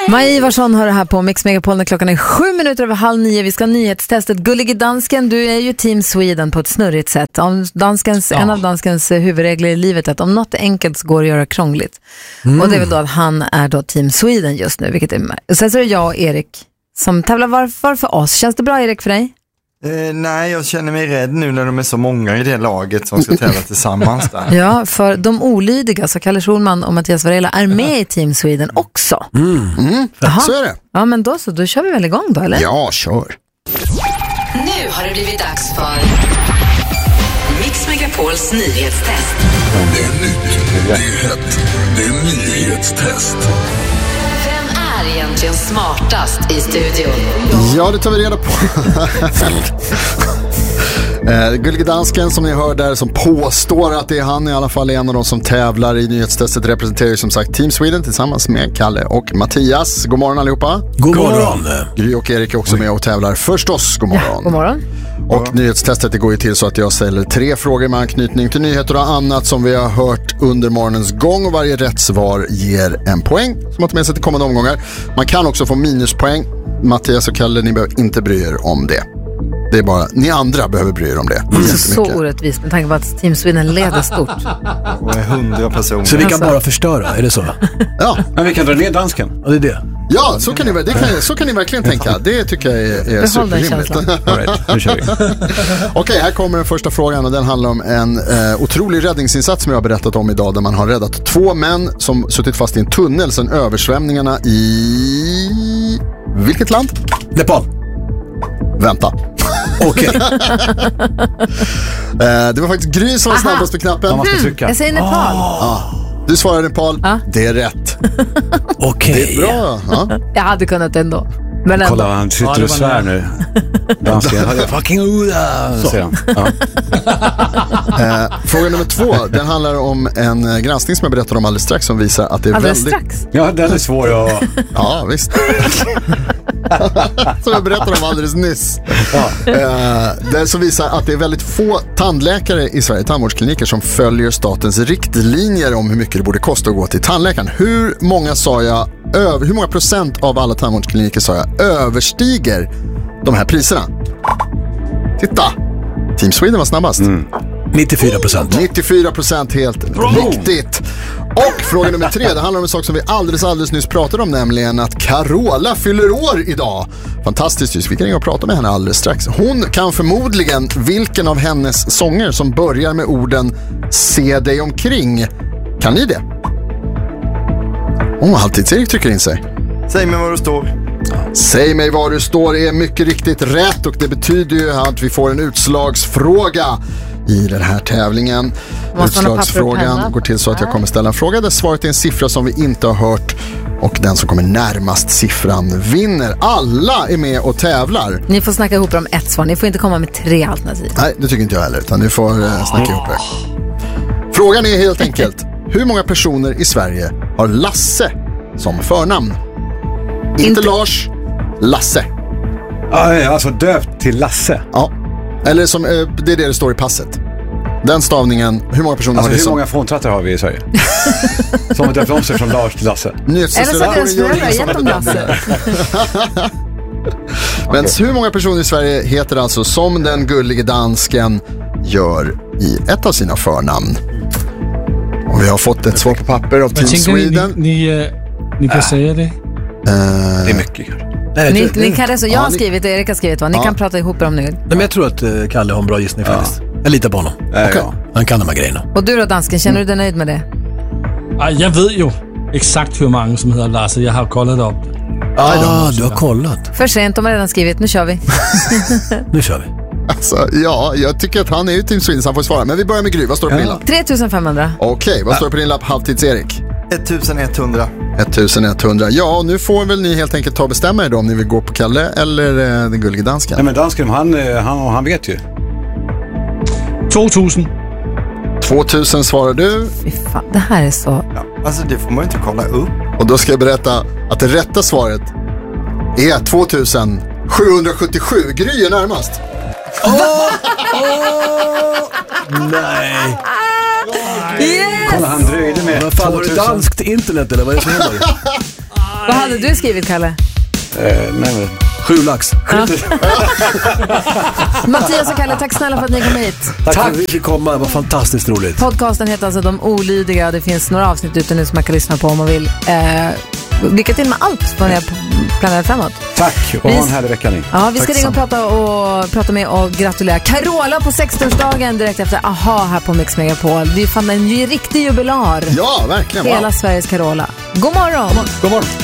Maj Ivarsson hör det här på Mix Megapol när klockan är 7:07. Vi ska ha nyhetstestet. Gullige dansken, du är ju Team Sweden på ett snurrigt sätt. En av danskens huvudregler i livet är att om något är enkelt så går det att göra krångligt. Och det är väl då att han är då Team Sweden just nu. Vilket är, och sen så är det jag och Erik som tävlar var för oss. Känns det bra, Erik, för dig? Nej, jag känner mig rädd nu när de är så många i det laget som ska tävla tillsammans där. Ja, för de olydiga, så Kalle Schulman och Mattias Varela är med i Team Sweden också. Så är det. Ja, men då kör vi väl igång då, eller? Ja, kör. Nu har det blivit dags för Mix Megapols nyhetstest. Det är nytt, det är hett, det är nyhetstest. Egentligen smartast i studion. Ja, det tar vi reda på. Gullige dansken som ni hör där, som påstår att det är han, i alla fall är en av de som tävlar i nyhetstestet, representerar som sagt Team Sweden tillsammans med Kalle och Mattias. God morgon allihopa. God morgon. Gry och Erik är också med och tävlar förstås. God morgon. Ja, god morgon. Och nyhetstestet, det går ju till så att jag ställer 3 frågor med anknytning till nyheter och annat som vi har hört under morgonens gång, och varje rätt svar ger en poäng som man tar med sig till kommande omgångar. Man kan också få minuspoäng. Mattias och Kalle, ni behöver inte bry er om det. Det är bara, ni andra behöver bry er om det. Det är så orättvist med tanke på att Team Sweden leder stort. Och är 100 personer. Så vi kan bara förstöra, är det så? Ja. Men vi kan dra ner dansken. Ja, det är det. Ja, så kan ni verkligen tänka. Det tycker jag är superrimligt. Right, nu kör vi. Okej, här kommer den första frågan, och den handlar om en otrolig räddningsinsats som jag har berättat om idag, där man har räddat 2 män som suttit fast i en tunnel sedan översvämningarna i... vilket land? Nepal. Vänta. Okej. Det var faktiskt Gry som var snabbast på knappen. Man ska trycka. Jag säger Nepal. Du svarar Nepal. Det är rätt. Okej. Det är bra. Ja. Jag hade kunnat ändå. Men Kolla, han sitter och svär nu. Dansken hade fucking Oda. Fråga nummer 2, den handlar om en granskning som jag berättade om alldeles strax, som visar att det är alldeles väldigt... strax? Ja, den är svår att... Ja, visst. Som jag berättade om alldeles nyss. Den som visar att det är väldigt få tandläkare i Sverige, tandvårdskliniker, som följer statens riktlinjer om hur mycket det borde kosta att gå till tandläkaren. Hur många procent av alla tandvårdskliniker sa jag överstiger de här priserna? Titta! Team Sweden var snabbast. 94%. 94%, helt riktigt. Och fråga nummer 3, det handlar om en sak som vi alldeles nyss pratade om, nämligen att Carola fyller år idag. Fantastiskt just, vi kan ringa och prata med henne alldeles strax. Hon kan förmodligen vilken av hennes sånger som börjar med orden "se dig omkring". Kan ni det? Halvtids-Erik trycker in sig. Säg mig var du står. Säg mig var du står är mycket riktigt rätt, och det betyder ju att vi får en utslagsfråga i den här tävlingen. Utslagsfrågan går till så att jag kommer ställa en fråga där svaret är en siffra som vi inte har hört, och den som kommer närmast siffran vinner. Alla är med och tävlar. Ni får snacka ihop om ett svar. Ni får inte komma med 3 alternativ. Nej, det tycker inte jag heller, utan ni får snacka ihop det. Frågan är helt enkelt: hur många personer i Sverige har Lasse som förnamn? Inte Lars, Lasse. Alltså döpt till Lasse. Ja, eller som, det är det står i passet. Den stavningen, hur många personer har det? Hur många fråntrattar har vi i Sverige? Som har döpt om sig från Lars till Lasse. Eller så är deras föräldrar gett dem Lasse. Men hur många personer i Sverige heter alltså som den gullige dansken gör i ett av sina förnamn? Och vi har fått ett svar på papper av Team Sweden. Ni kan säga det. Det är mycket. Ni kan det, jag har skrivit och Erik har skrivit, va? Ni kan prata ihop er om ni vill. Men jag tror att Kalle har en bra gissning faktiskt. Jag litar på honom. Okay. Han kan de här grejerna. Och du då, dansken, känner du dig nöjd med det? Jag vet ju exakt hur många som heter Lasse. Jag har kollat upp det. Du har kollat. För sent, de har redan skrivit. Nu kör vi. Nu kör vi. Alltså, ja, jag tycker att han är ju Team Sweden så han får svara. Men vi börjar med Gry, vad står det på din lapp? 3500. Okej, vad står det på din lapp, Halvtids-Erik? 1100. 1100. Ja, nu får väl ni helt enkelt ta och bestämma er då om ni vill gå på Kalle eller den gullige dansken. Nej, men dansken, han vet ju. 2000. 2000 svarar du. Fy fan, det här är så... Ja, alltså det får man ju inte kolla upp. Och då ska jag berätta att det rätta svaret är 2777. Gry är närmast. Nej. Yes! Kolla, han dröjde med. Vad fan, var det danskt internet eller vad är det som händer? Vad hade du skrivit, Kalle? Nej, men 7 lax. Mattias och Kalle, tack snälla för att ni kom hit. Tack för att vi fick komma, det var fantastiskt roligt. Podcasten heter alltså De Olydiga. Det finns några avsnitt ute nu som man kan lyssna på om man vill. Lycka till med allt vad ni har planerat framåt. Tack, och ha en härlig vecka ni. Ja, vi ska ringa och prata med och gratulera Carola på 60-årsdagen direkt efter Aha här på Mix Megapol. Det är fan en riktig jubilar. Ja, verkligen. Hela Sveriges Carola. God morgon. God morgon.